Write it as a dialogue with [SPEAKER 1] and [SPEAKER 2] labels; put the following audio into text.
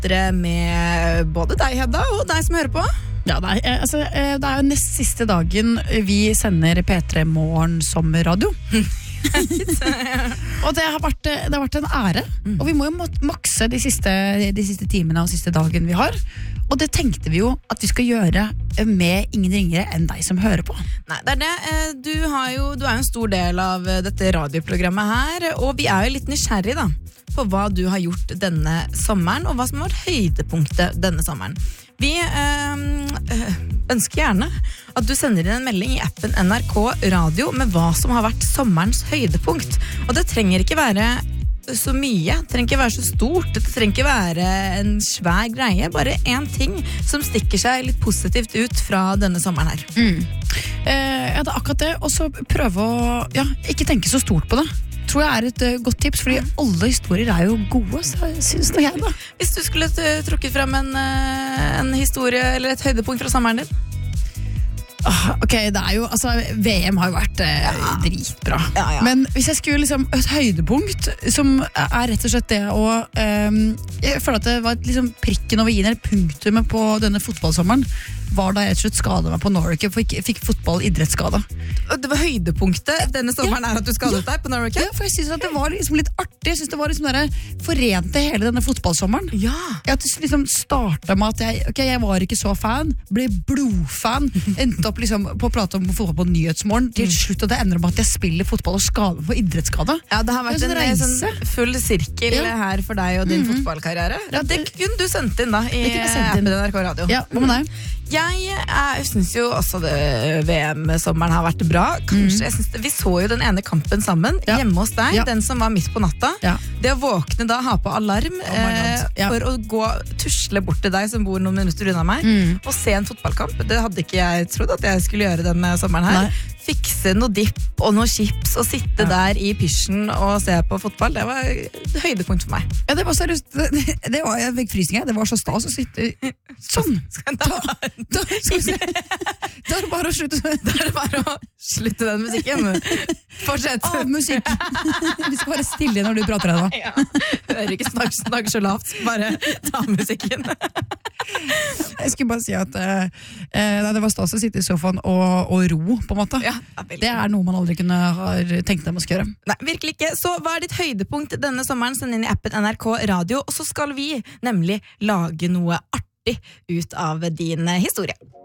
[SPEAKER 1] lettere med både deg, Hedda, og deg som hører på.
[SPEAKER 2] Ja, det er jo nest siste dagen vi sender P3 Morgen sommerradio. Og det har vært en ære. Og vi må jo makse de siste timene og siste dagen vi har. Og det tenkte vi jo at vi skal gjøre med ingen ringere enn deg som hører på.
[SPEAKER 1] Nei, det er det. Du er jo en stor del av dette radioprogrammet her, og vi er jo litt nysgjerrig da, på hva du har gjort denne sommeren, og hva som har vært høydepunktet denne sommeren. Vi ønsker gjerne at du sender inn en melding i appen NRK Radio med hva som har vært sommerens høydepunkt. Og det trenger ikke være så mye, det trenger ikke være så stort, det trenger ikke være en svær greie, bare en ting som stikker seg litt positivt ut fra denne sommeren her.
[SPEAKER 2] Ja, det er akkurat det, og så prøve å ikke tenke så stort på det. Tror jeg er et godt tips, fordi alle historier er jo gode, så synes nå jeg da.
[SPEAKER 1] Hvis du skulle trukket frem en historie eller et høydepunkt fra sommeren din?
[SPEAKER 2] Ok, det er jo, VM har jo vært dritbra.
[SPEAKER 1] Ja.
[SPEAKER 2] Men hvis jeg skulle et høydepunkt, som er rett og slett det å jeg føler at det var prikken over i-en, eller punktumet på denne fotballsommeren, var da jeg rett og slett skadet meg på Norway, for jeg fikk fotball-idrettsskade.
[SPEAKER 1] Det var høydepunktet denne sommeren er at du skadet deg på Norway?
[SPEAKER 2] Ja, for jeg synes at det var litt artig. Jeg synes det var forente hele denne fotballsommeren.
[SPEAKER 1] Ja.
[SPEAKER 2] At det startet med at jeg var ikke så fan, ble blodfan, endte opp på å prate om fotball på Nyhetsmorgen, til slutt at det ender med at jeg spiller fotball og skade på idrettsskade.
[SPEAKER 1] Ja, det har vært en full sirkel her for deg og din fotballkarriere. Ja, det kunne du sendt inn da i NRK Radio.
[SPEAKER 2] Ja, hva med deg?
[SPEAKER 1] Jeg synes jo også det VM-sommeren har vært bra. Kanskje, jeg synes vi så jo den ene kampen sammen hjemme hos deg, den som var midt på natta. Det å våkne da, ha på alarm for å tusle bort til deg som bor noen minutter unna meg, og se en fotballkamp. Det hadde ikke jeg trodd at jeg skulle gjøre denne sommeren her. Nei. Fikse noe dipp og noe chips og sitte der i pysjen og se på fotball, det var et høydepunkt for meg.
[SPEAKER 2] Ja, det var seriøst, jeg fikk frysninger, det var så stas å sitte sånn. Da er det bare å slutte.
[SPEAKER 1] Da er det bare å slutte den musikken. Fortsett.
[SPEAKER 2] Av musikk. Vi skal være stille når du prater her da.
[SPEAKER 1] Ja. Hører ikke snakke så lavt, bare ta musikken.
[SPEAKER 2] Jeg skulle bare si at det var stas å sitte i sofaen og ro, på en måte.
[SPEAKER 1] Ja,
[SPEAKER 2] det er noe man aldri kunne ha tenkt dem å skal gjøre.
[SPEAKER 1] Nei, virkelig ikke. Så hva er ditt høydepunkt denne sommeren? Send inn i appen NRK Radio, og så skal vi nemlig lage noe artig ut av din historie.